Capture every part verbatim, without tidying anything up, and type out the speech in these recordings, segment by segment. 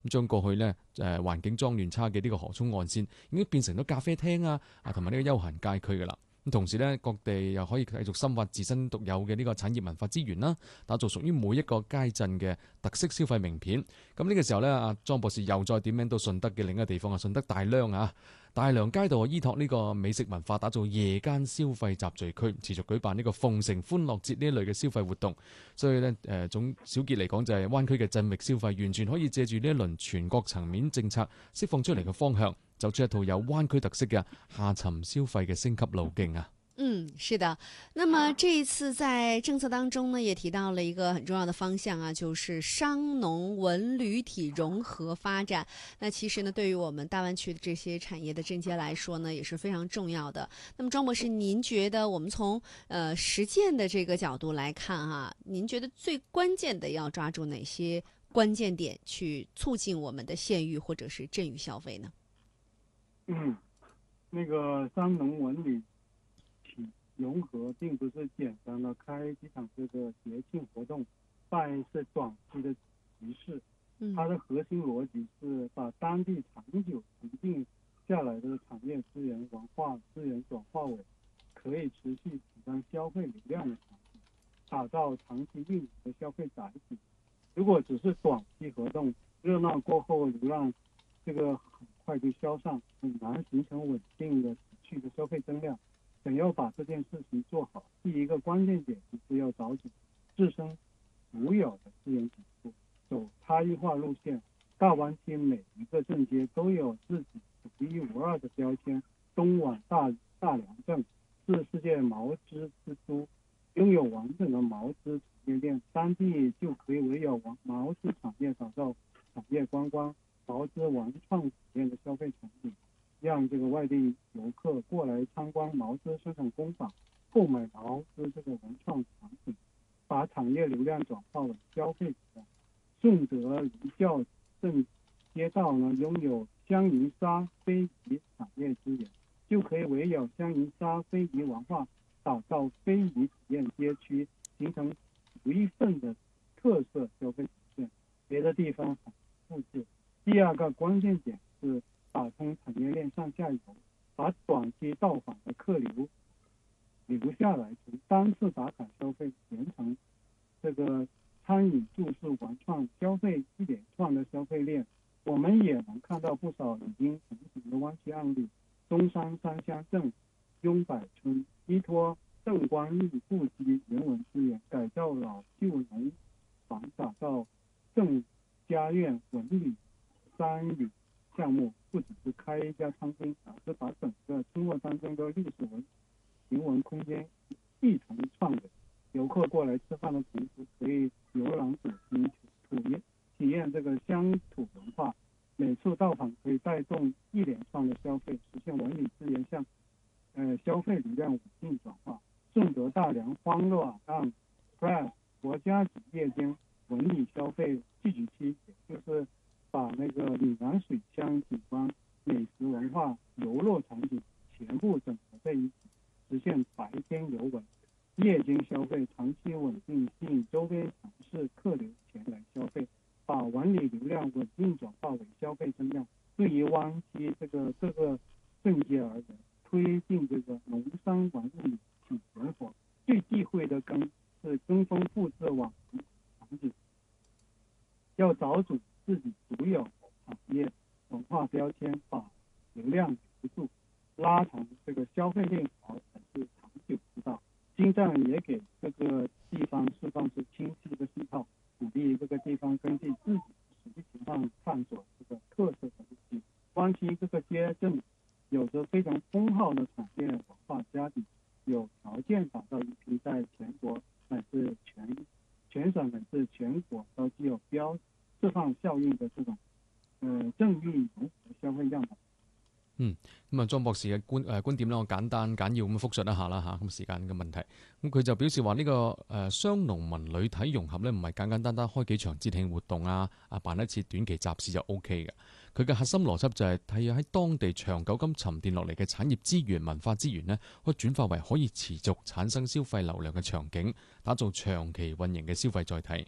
咁將過去咧誒環境髒亂差嘅呢個河涌岸線，已經變成咗咖啡廳啊啊同埋呢個休閒街區噶啦。咁同時咧，各地又可以繼續深化自身獨有嘅呢個產業文化資源啦，打造屬於每一個街鎮嘅特色消費名片。咁呢個時候咧，阿莊博士又再點名到順德嘅另一個地方啊，順德大良啊，大良街道依託呢個美食文化，打造夜間消費集聚區，持續舉辦呢個鳳城歡樂節呢一類嘅消費活動。所以咧，誒總小結嚟講就係灣區嘅鎮域消費，完全可以借住呢一輪全國層面政策釋放出嚟嘅方向，走出一套有灣區特色嘅下沉消費嘅升級路徑啊。 嗯，是的。那麼這一次在政策當中呢，也提到了一個很重要的方向啊，就是商農文旅體融合發展。那其實呢，對於我們大灣區的這些產業的振興來說呢，也是非常重要的。那麼莊博士，您覺得我們從呃實踐的這個角度來看啊，您覺得最關鍵的要抓住哪些關鍵點去促進我們的縣域或者是鎮域消費呢？ 嗯，那個商農文旅融合並不是簡單的開幾場這個節慶活動，辦一次短期的集市。它的核心邏輯是把當地長久沉澱下來的產業資源、文化資源轉化為可以持續提升消費流量的產品，打造長期運營的消費載體。如果只是短期活動，熱鬧過後流量這個很快就消散，很難形成穩定的持續的消費增量。想要把這件事情做好，第一個關鍵點就是要找準自身獨有的資源指數，走差異化路線。大灣區每一個鎮街都有自己獨一無二的標籤，東莞大大良鎮是世界毛織之都，擁有完整的毛織產業鏈，當地就可以圍繞毛織產業打造產業觀光、毛織文創體驗的消費場景，讓這個外地遊客過來參觀毛織生產工坊，購買毛織這個文創產品，把產業流量轉化為消費質量。順德離教鎮街道呢，擁有香銀紗非遺產業資源，就可以圍繞香銀紗非遺文化，打造非遺體驗街區，形成獨一份的特色消費體驗，別的地方很複製。第二個關鍵點是打通產業鏈上下游，把短期到訪的客流留下來，從單次打卡消費形成這個餐飲住宿文創消費一連串的消費鏈。我們也能看到不少已經成型的灣區案例，中山三鄉鎮雍柏村依託鄧光義故居人文資源，改造老舊農房，打造鄭家苑文旅山旅項目，不只是開一家餐廳，而是把整個村落當中的歷史文人文空間一同創美。遊客過來吃飯的同時，可以遊覽古蹟，體驗體驗這個鄉土文化。每次到訪可以帶動一連串的消費，實現文旅資源向呃消費流量穩定轉化。順德大良歡樂岸 Press 國家級夜間文旅消費聚集區，也就是把那個嶺南水鄉景觀、美食文化、遊樂場景全部整合在一起，實現白天遊玩、夜間消費長期穩定，吸引周邊城市客流前來消費，把文旅流量穩定轉化為消費增量。對於灣區這個各個鎮街而言，推進這個農商文旅體融合，最忌諱的跟是跟風複製網紅場景，要找準自己獨有的產業文化標籤，把流量留住，拉長這個消費鏈條才是長久之道。新政也給這個地方釋放出清晰的信號，鼓勵這個地方根據自己的實際情況探索這個特色的路徑。灣區各個街鎮有着非常豐厚的產業文化家底，有條件打造一批在全國乃至全全省乃至全國都具有標釋放效應的這種呃正域融合消費樣板。 嗯，咁啊，莊博士嘅觀誒、呃、觀點咧，我簡單簡要咁複述一下啦嚇。咁時間嘅問題，咁佢就表示話呢、這個誒、呃、商農文旅體融合咧，唔係簡簡單單開幾場節慶活動啊，啊辦一次短期集市就 O K 嘅。佢嘅核心邏輯就係睇喺當地長久咁沉澱落嚟嘅產業資源、文化資源呢，可以轉化為可以持續產生消費流量嘅場景，打造長期運營嘅消費載體。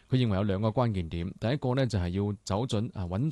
佢認為有兩個關鍵點，第一個呢，就係要走準啊穩